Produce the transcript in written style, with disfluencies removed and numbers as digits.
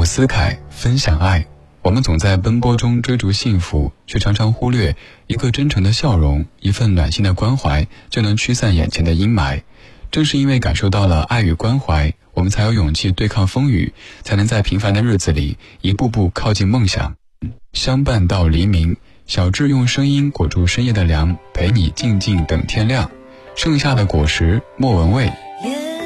思凯，分享爱。我们总在奔波中追逐幸福，却常常忽略一个真诚的笑容，一份暖心的关怀，就能驱散眼前的阴霾。正是因为感受到了爱与关怀，我们才有勇气对抗风雨，才能在平凡的日子里一步步靠近梦想。相伴到黎明，小智用声音裹住深夜的凉，陪你静静等天亮。盛夏的果实，莫文蔚，